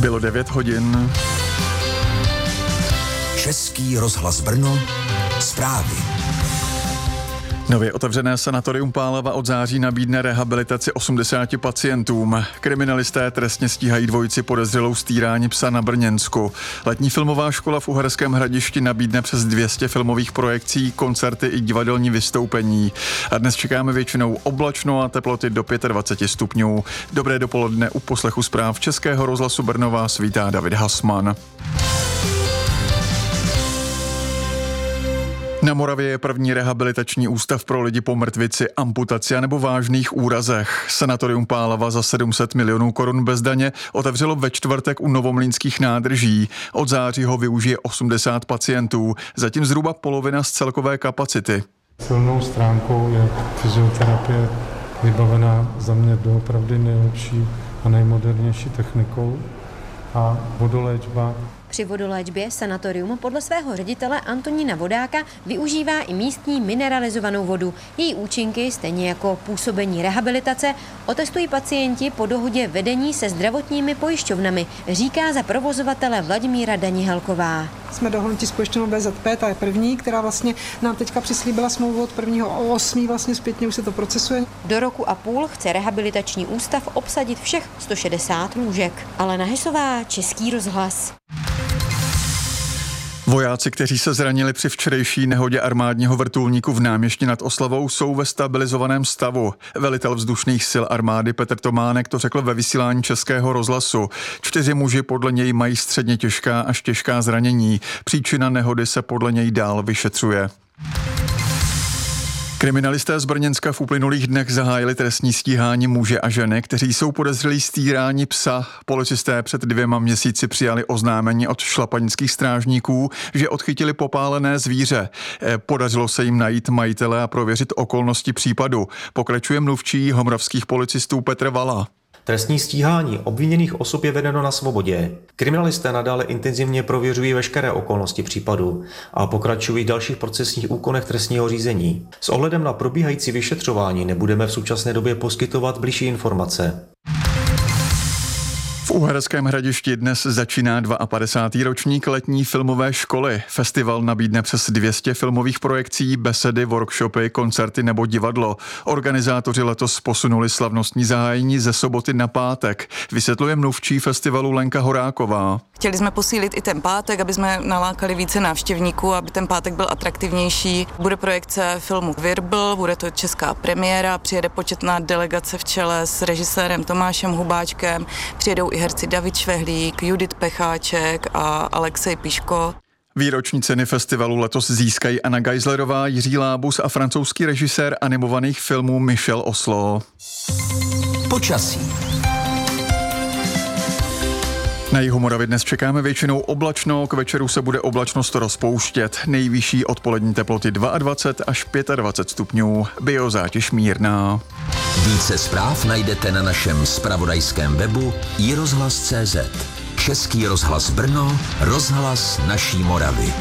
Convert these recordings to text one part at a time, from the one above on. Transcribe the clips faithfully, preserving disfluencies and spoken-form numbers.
Bylo devět hodin. Český rozhlas Brno, zprávy. Nově otevřené sanatorium Pálava od září nabídne rehabilitaci osmdesáti pacientům. Kriminalisté trestně stíhají dvojici podezřelou z týrání psa na Brněnsku. Letní filmová škola v Uherském Hradišti nabídne přes dvě stě filmových projekcí, koncerty i divadelní vystoupení. A dnes čekáme většinou oblačno a teploty do dvacet pět stupňů. Dobré dopoledne, u poslechu zpráv Českého rozhlasu Brno vás vítá David Hasman. Na Moravě je první rehabilitační ústav pro lidi po mrtvici, amputaci nebo vážných úrazech. Sanatorium Pálava za sedm set milionů korun bez daně otevřelo ve čtvrtek u Novomlýnských nádrží. Od září ho využije osmdesát pacientů, zatím zhruba polovina z celkové kapacity. Silnou stránkou je fyzioterapie vybavená za mě doopravdy nejlepší a nejmodernější technikou a vodoléčba. Při vodoléčbě sanatorium podle svého ředitele Antonína Vodáka využívá i místní mineralizovanou vodu. Její účinky, stejně jako působení rehabilitace, otestují pacienti po dohodě vedení se zdravotními pojišťovnami, říká za provozovatele Vladimíra Danihelková. Jsme dohodnutí s pojišťovnou B Z P, ta je první, která vlastně nám teďka přislíbila smlouvu od prvního osmého vlastně zpětně už se to procesuje. Do roku a půl chce rehabilitační ústav obsadit všech sto šedesát lůžek. Alena Hesová, Český rozhlas. Vojáci, kteří se zranili při včerejší nehodě armádního vrtulníku v Náměšti nad Oslavou, jsou ve stabilizovaném stavu. Velitel vzdušných sil armády Petr Tománek to řekl ve vysílání Českého rozhlasu. Čtyři muži podle něj mají středně těžká až těžká zranění. Příčina nehody se podle něj dál vyšetřuje. Kriminalisté z Brněnska v uplynulých dnech zahájili trestní stíhání muže a ženy, kteří jsou podezřelí z týrání psa. Policisté před dvěma měsíci přijali oznámení od šlapanických strážníků, že odchytili popálené zvíře. Podařilo se jim najít majitele a prověřit okolnosti případu. Pokračuje mluvčí homravských policistů Petr Vala. Trestní stíhání obviněných osob je vedeno na svobodě. Kriminalisté nadále intenzivně prověřují veškeré okolnosti případu a pokračují v dalších procesních úkonech trestního řízení. S ohledem na probíhající vyšetřování nebudeme v současné době poskytovat bližší informace. V Uherském Hradišti dnes začíná padesátý druhý ročník letní filmové školy. Festival nabídne přes dvě stě filmových projekcí, besedy, workshopy, koncerty nebo divadlo. Organizátoři letos posunuli slavnostní zahájení ze soboty na pátek. Vysvětluje mluvčí festivalu Lenka Horáková. Chtěli jsme posílit i ten pátek, aby jsme nalákali více návštěvníků, aby ten pátek byl atraktivnější. Bude projekce filmu Virbl, bude to česká premiéra, přijede početná delegace v čele s režisérem Tomášem Hubáčkem, přijedou i herci David Švehlík, Judit Pecháček a Alexej Piško. Výroční ceny festivalu letos získají Anna Geislerová, Jiří Lábus a francouzský režisér animovaných filmů Michel Oslo. Počasí. Na jihu Moravy dnes čekáme většinou oblačno, k večeru se bude oblačnost rozpouštět. Nejvyšší odpolední teploty dvacet dva až dvacet pět stupňů, biozátěž mírná. Více zpráv najdete na našem zpravodajském webu i rozhlas tečka cé zet. Český rozhlas Brno, rozhlas naší Moravy.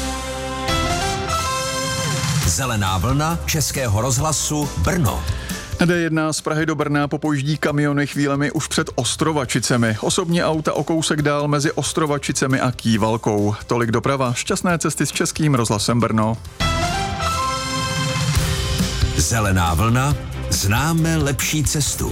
Zelená vlna Českého rozhlasu Brno. Na D jedna z Prahy do Brna popojíždí kamiony chvílemi už před Ostrovačicemi. Osobní auta o kousek dál mezi Ostrovačicemi a Kývalkou. Tolik doprava, šťastné cesty s Českým rozhlasem Brno. Zelená vlna, známe lepší cestu.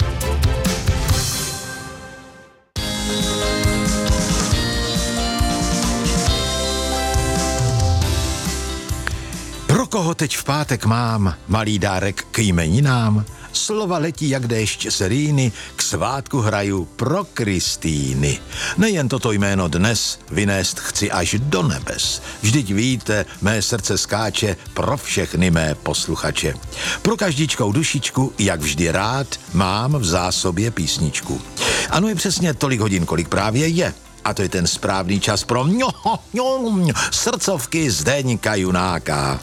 Pro koho teď v pátek mám malý dárek k jmeninám? Slova letí jak déšť z Rýny, k svátku hraju pro Kristýny. Nejen toto jméno dnes vynést chci až do nebes. Vždyť víte, mé srdce skáče pro všechny mé posluchače. Pro každičkou dušičku, jak vždy rád, mám v zásobě písničku. Ano, je přesně tolik hodin, kolik právě je. A to je ten správný čas pro mňo, mňo, mňo, srdcovky Zdeňka Junáka.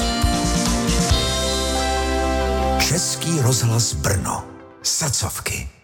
Český rozhlas Brno. Srdcovky.